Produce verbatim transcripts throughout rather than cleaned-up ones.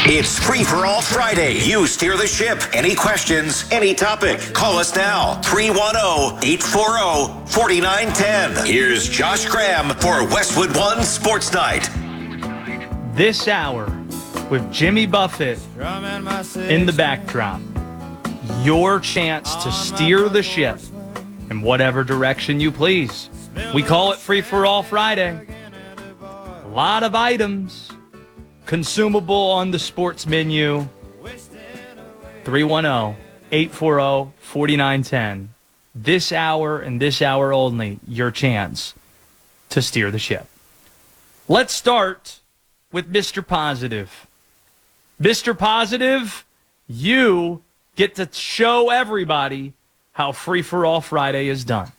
It's Free for All Friday. You steer the ship. Any questions, any topic, call us now. three one zero, eight four zero, four nine one zero. Here's Josh Graham for Westwood One Sports Night. This hour with Jimmy Buffett in the backdrop. Your chance to steer the ship in whatever direction you please. We call it Free for All Friday. A lot of items consumable on the sports menu. three one zero, eight four zero, four nine one zero. This hour and this hour only, your chance to steer the ship. Let's start with Mister Positive. Mister Positive, you get to show everybody how Free for All Friday is done.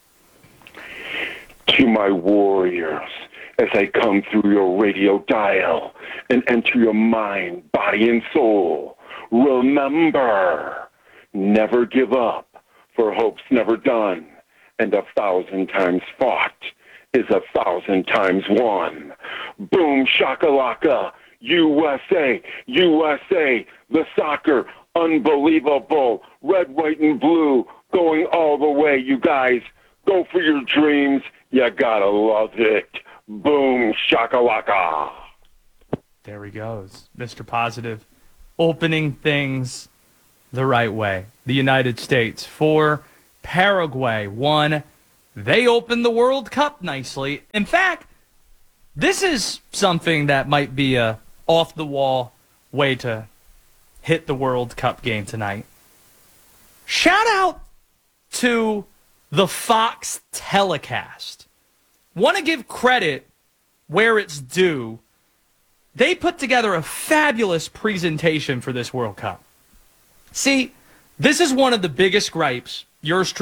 To my warriors, as I come through your radio dial and enter your mind, body, and soul, remember, never give up, for hope's never done, and a thousand times fought is a thousand times won. Boom, shakalaka, U S A, U S A, the soccer, unbelievable, red, white, and blue, going all the way, you guys. Go for your dreams. You gotta love it. Boom, shakalaka. There he goes. Mister Positive, opening things the right way. The United States for Paraguay won. They opened the World Cup nicely. In fact, this is something that might be a off-the-wall way to hit the World Cup game tonight. Shout out to the Fox telecast. Want to give credit where it's due. They put together a fabulous presentation for this World Cup. See, this is one of the biggest gripes yours